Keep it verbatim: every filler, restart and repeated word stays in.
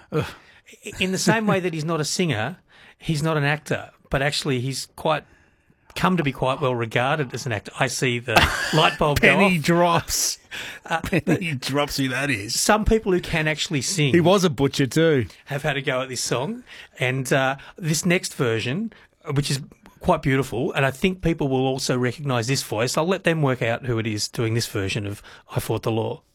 In the same way that he's not a singer, he's not an actor, but actually he's quite come to be quite well regarded as an actor. I see the light bulb go Penny off. drops. Uh, Penny drops who that is. Some people who can actually sing He was a butcher too. have had a go at this song. And uh, this next version, which is quite beautiful, and I think people will also recognise this voice. I'll let them work out who it is doing this version of I Fought the Law.